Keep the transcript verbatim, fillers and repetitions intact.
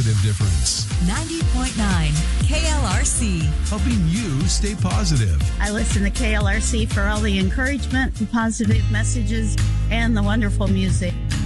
positive difference. ninety point nine K L R C. Helping you stay positive. I listen to K L R C for all the encouragement and positive messages and the wonderful music.